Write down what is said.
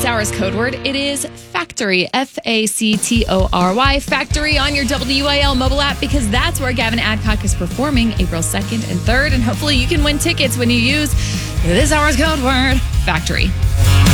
hour's code word, it is Factory, Factory, Factory on your WIL mobile app, because that's where Gavin Adcock is performing April 2nd and 3rd. And hopefully you can win tickets when you use this hour's code word, Factory.